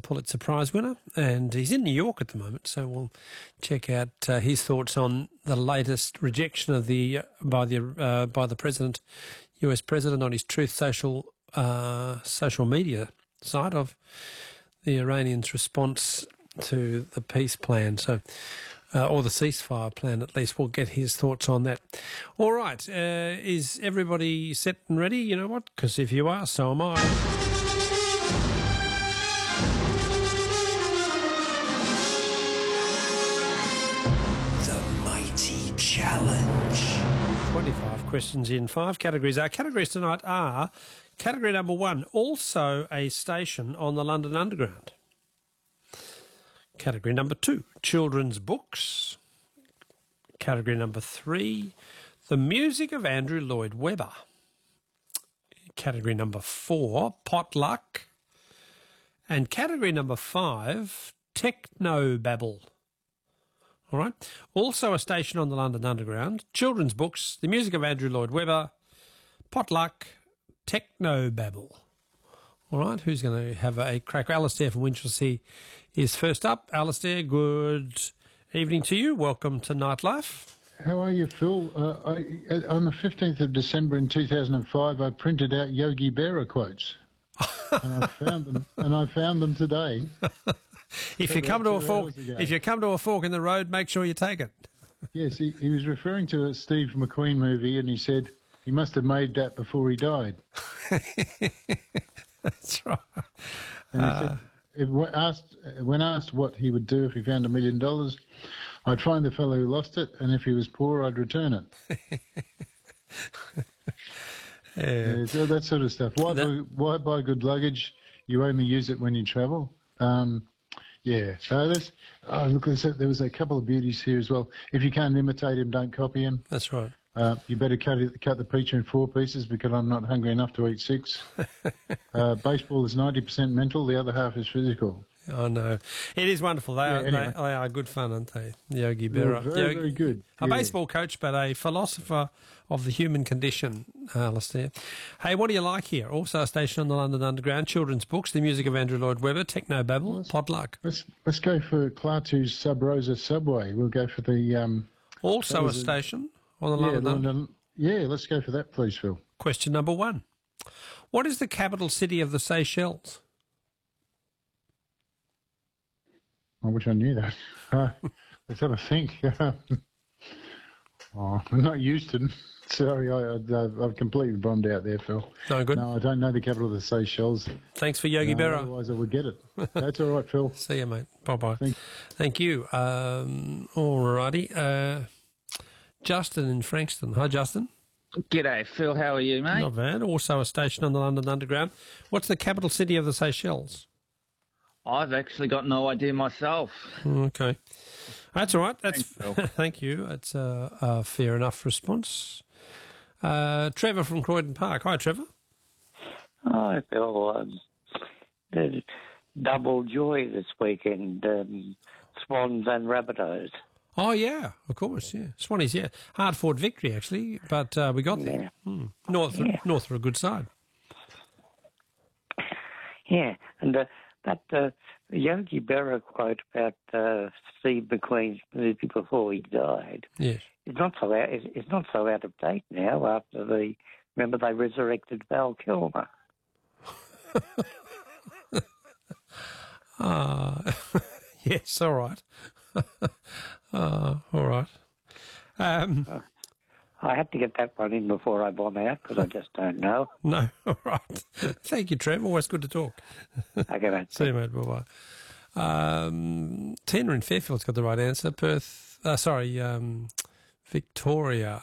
Pulitzer Prize winner, and he's in New York at the moment, so we'll check out his thoughts on the latest rejection of by the president, US president, on his Truth Social social media site of the Iranians' response to the peace plan. So, or the ceasefire plan, at least. We'll get his thoughts on that. All right, is everybody set and ready? You know what? Because if you are, so am I. Challenge. 25 questions in 5 categories. Our categories tonight are category number 1, also a station on the London Underground. Category number 2, children's books. Category number 3, the music of Andrew Lloyd Webber. Category number 4, potluck. And category number 5, technobabble. All right. Also a station on the London Underground, children's books, the music of Andrew Lloyd Webber, potluck, technobabble. All right. Who's going to have a crack? Alistair from Winchelsea is first up. Alistair, good evening to you. Welcome to Nightlife. How are you, Phil? On the 15th of December in 2005, I printed out Yogi Berra quotes. And I found them today. If you come to a fork in the road, make sure you take it. Yes, he was referring to a Steve McQueen movie, and he said he must have made that before he died. That's right. And he said, when asked what he would do if he found $1 million, I'd find the fellow who lost it, and if he was poor, I'd return it. Yeah, so that sort of stuff. Why buy good luggage? You only use it when you travel. Yeah, so look, there was a couple of beauties here as well. If you can't imitate him, don't copy him. That's right. You better cut the pizza in 4 pieces because I'm not hungry enough to eat 6. Baseball is 90% mental, the other half is physical. I know. It is wonderful. They are good fun, aren't they? Yogi Berra. Very good. A baseball coach, but a philosopher of the human condition, Alistair. Hey, what do you like here? Also a station on the London Underground, children's books, the music of Andrew Lloyd Webber, technobabble, potluck. Let's go for Klaatu's Sub Rosa Subway. We'll go for the... also a station on the London Underground. Yeah, let's go for that, please, Phil. Question number 1. What is the capital city of the Seychelles? I wish I knew that. Let's have a think. I'm not Houston. Sorry, I've completely bombed out there, Phil. No, good. No, I don't know the capital of the Seychelles. Thanks for Yogi Berra. Otherwise I would get it. That's all right, Phil. See you, mate. Bye-bye. Thank you. All righty. Justin in Frankston. Hi, Justin. G'day, Phil. How are you, mate? Not bad. Also a station on the London Underground. What's the capital city of the Seychelles? I've actually got no idea myself. Okay. That's all right. Thanks, Thank you. That's a fair enough response. Trevor from Croydon Park. Hi, Trevor. Hi, Phil. Double joy this weekend, Swans and Rabbitohs. Oh, yeah, of course, yeah. Swannies, yeah. Hard-fought victory, actually, but we got there. North are a good side. Yeah, and that Yogi Berra quote about Steve McQueen's movie before he died. Yes, it's not so out of date now. After remember they resurrected Val Kilmer. Yes, all right. All right. I had to get that one in before I bomb out because I just don't know. No, all right. Thank you, Trev. Always good to talk. Okay, mate. See you, mate. Bye-bye. Tina in Fairfield's got the right answer. Victoria.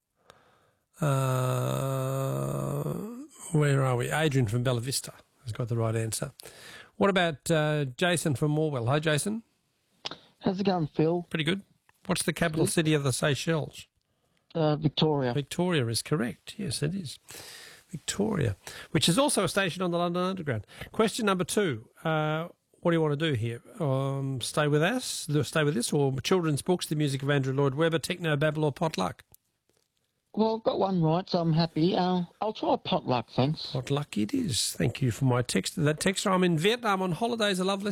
Where are we? Adrian from Bella Vista has got the right answer. What about Jason from Morwell? Hi, Jason. How's it going, Phil? Pretty good. What's the capital city of the Seychelles? Victoria. Victoria is correct. Yes, it is. Victoria, which is also a station on the London Underground. Question number 2. What do you want to do here? Stay with us, or children's books, the music of Andrew Lloyd Webber, technobabble, or potluck? Well, I've got one right, so I'm happy. I'll try potluck, thanks. Potluck it is. Thank you for my text. That texter. I'm in Vietnam on holidays. I love listening.